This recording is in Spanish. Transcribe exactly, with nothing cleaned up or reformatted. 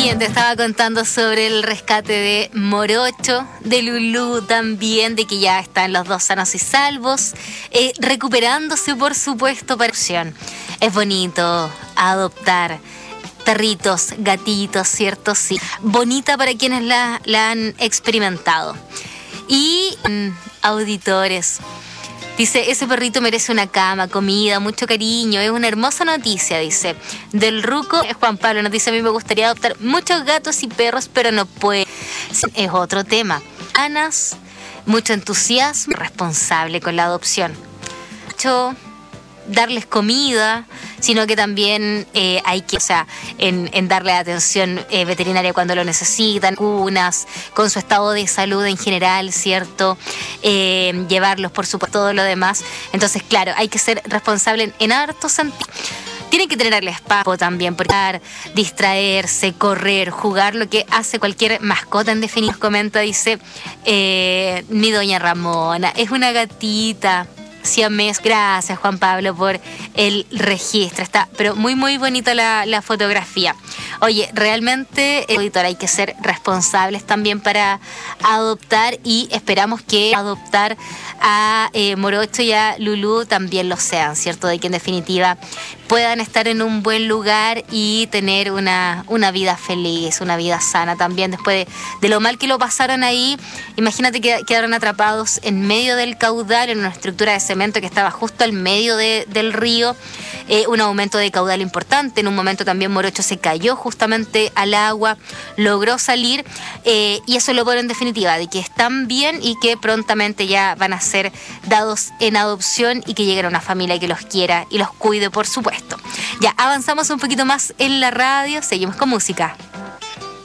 Bien, te estaba contando sobre el rescate de Morocho, de Lulú también, de que ya están los dos sanos y salvos, eh, recuperándose, por supuesto, para adopción. Es bonito adoptar perritos, gatitos, ¿cierto? Sí. Bonita para quienes la, la han experimentado. Y mm, auditores, dice, ese perrito merece una cama, comida, mucho cariño. Es una hermosa noticia, dice. Del Ruco, Juan Pablo nos dice, a mí me gustaría adoptar muchos gatos y perros, pero no puedo. Es otro tema. Ganas, mucho entusiasmo, responsable con la adopción. Mucho darles comida, sino que también eh, hay que, o sea, en, en darle atención eh, veterinaria cuando lo necesitan, vacunas, con su estado de salud en general, ¿cierto? Eh, llevarlos, por supuesto, todo lo demás. Entonces, claro, hay que ser responsable en, en harto sentido. Tienen que tenerle espacio también, porque distraerse, correr, jugar, lo que hace cualquier mascota en definitiva. Comenta, dice, eh, mi doña Ramona, es una gatita siamés. Gracias, Juan Pablo, por el registro. Está, pero muy, muy bonita la, la fotografía. Oye, realmente, editor, hay que ser responsables también para adoptar y esperamos que adoptar a eh, Morocho y a Lulú también lo sean, ¿cierto? De que en definitiva puedan estar en un buen lugar y tener una, una vida feliz, una vida sana también. Después de, de lo mal que lo pasaron ahí, imagínate que quedaron atrapados en medio del caudal, en una estructura de cemento que estaba justo al medio de, del río, eh, un aumento de caudal importante. En un momento también Morocho se cayó justamente al agua, logró salir, eh, y eso lo pone en definitiva, de que están bien y que prontamente ya van a ser dados en adopción y que lleguen a una familia que los quiera y los cuide, por supuesto. Ya avanzamos un poquito más en la radio, seguimos con música.